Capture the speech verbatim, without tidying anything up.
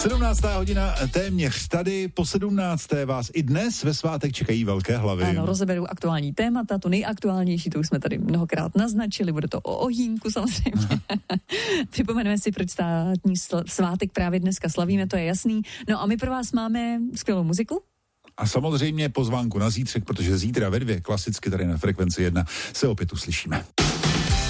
sedmnáctá hodina téměř tady, po sedmnácté vás i dnes ve svátek čekají velké hlavy. Ano, rozeberou aktuální témata, to nejaktuálnější, to už jsme tady mnohokrát naznačili, bude to o ohýnku samozřejmě. Připomeneme si, proč státní svátek právě dneska slavíme, to je jasný. No a my pro vás máme skvělou muziku. A samozřejmě pozvánku na zítřek, protože zítra ve dvě, klasicky tady na Frekvenci jedna, se opět uslyšíme.